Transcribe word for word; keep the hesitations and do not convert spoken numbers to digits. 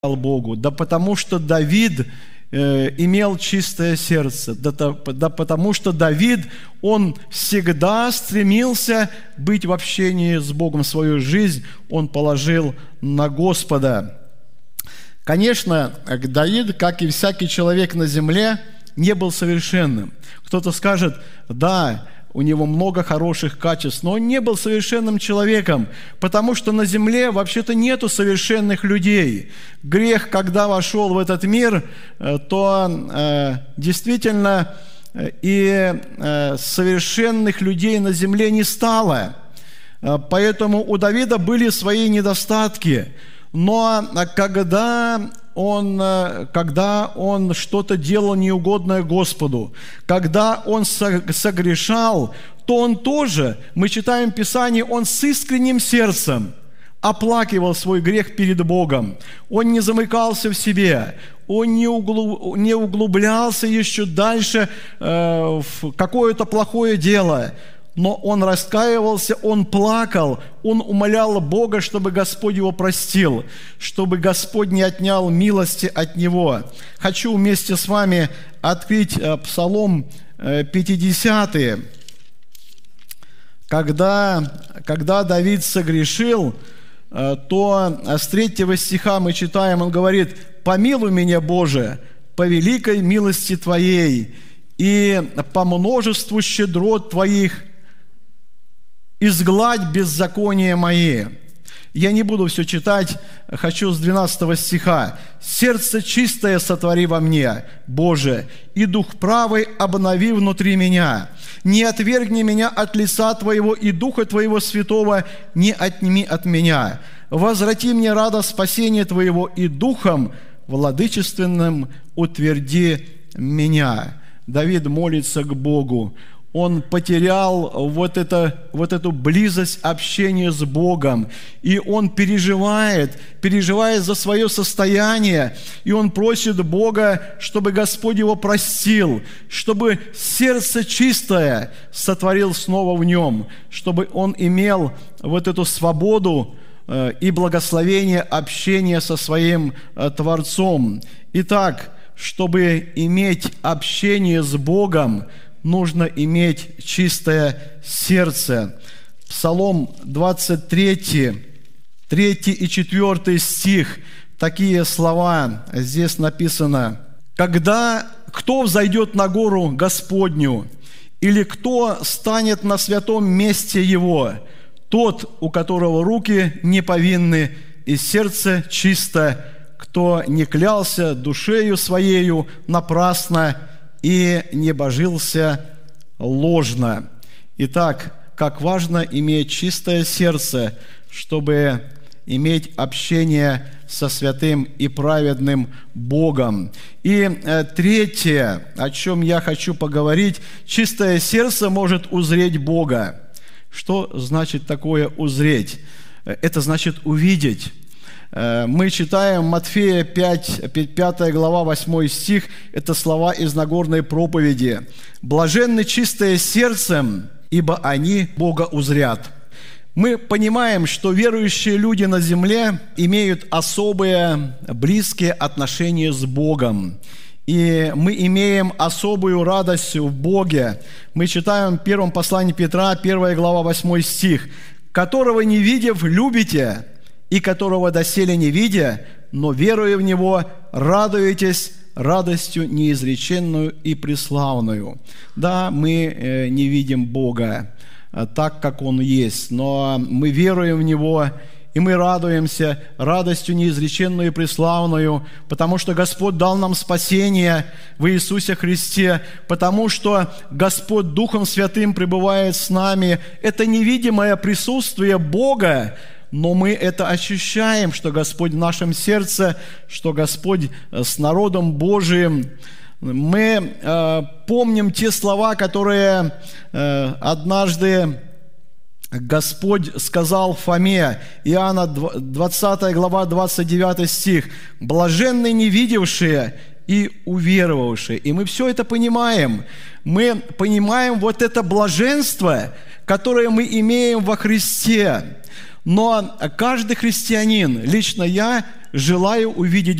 Богу? Да потому что Давид э, имел чистое сердце, да, да потому что Давид, он всегда стремился быть в общении с Богом, свою жизнь он положил на Господа. Конечно, Давид, как и всякий человек на земле, не был совершенным. Кто-то скажет, да, у него много хороших качеств, но он не был совершенным человеком, потому что на земле вообще-то нету совершенных людей. Грех, когда вошел в этот мир, то э, действительно и э, совершенных людей на земле не стало. Поэтому у Давида были свои недостатки. Но когда он, когда он что-то делал неугодное Господу, когда он согрешал, то он тоже, мы читаем в Писании, он с искренним сердцем оплакивал свой грех перед Богом. Он не замыкался в себе, он не углублялся еще дальше в какое-то плохое дело. Но он раскаивался, он плакал, он умолял Бога, чтобы Господь его простил, чтобы Господь не отнял милости от него. Хочу вместе с вами открыть Псалом пятидесятый. Когда, когда Давид согрешил, то с третьего стиха мы читаем, он говорит: «Помилуй меня, Боже, по великой милости Твоей и по множеству щедрот Твоих, изгладь беззакония мои». Я не буду все читать, хочу с двенадцатого стиха. «Сердце чистое сотвори во мне, Боже, и дух правый обнови внутри меня. Не отвергни меня от лица Твоего, и Духа Твоего Святого не отними от меня. Возврати мне радость спасения Твоего, и Духом владычественным утверди меня». Давид молится к Богу. Он потерял вот, это, вот эту близость общения с Богом. И он переживает, переживает за свое состояние. И он просит Бога, чтобы Господь его простил, чтобы сердце чистое сотворил снова в нем, чтобы он имел вот эту свободу и благословение общения со своим Творцом. Итак, чтобы иметь общение с Богом, нужно иметь чистое сердце. Псалом двадцать три, третий и четвёртый стих, такие слова здесь написано: «Когда кто взойдет на гору Господню, или кто станет на святом месте Его, тот, у которого руки не повинны и сердце чисто, кто не клялся душею своею напрасно и не божился ложно». Итак, как важно иметь чистое сердце, чтобы иметь общение со святым и праведным Богом. И э, третье, о чем я хочу поговорить: чистое сердце может узреть Бога. Что значит такое узреть? Это значит увидеть. Мы читаем Матфея пять, пятая глава, восьмой стих, это слова из Нагорной проповеди. «Блаженны чистые сердцем, ибо они Бога узрят». Мы понимаем, что верующие люди на земле имеют особые близкие отношения с Богом. И мы имеем особую радость в Боге. Мы читаем в первом послании Петра, первая глава, восьмой стих: «Которого не видев, любите, и которого доселе не видя, но веруя в Него, радуетесь радостью неизреченную и преславную». Да, мы не видим Бога так, как Он есть, но мы веруем в Него, и мы радуемся радостью неизреченную и преславную, потому что Господь дал нам спасение в Иисусе Христе, потому что Господь Духом Святым пребывает с нами. Это невидимое присутствие Бога, но мы это ощущаем, что Господь в нашем сердце, что Господь с народом Божиим. Мы э, помним те слова, которые э, однажды Господь сказал Фоме, Иоанна двадцатая глава, двадцать девятый стих: «Блаженны не видевшие и уверовавшие». И мы все это понимаем. Мы понимаем вот это блаженство, которое мы имеем во Христе. Но каждый христианин, лично я желаю увидеть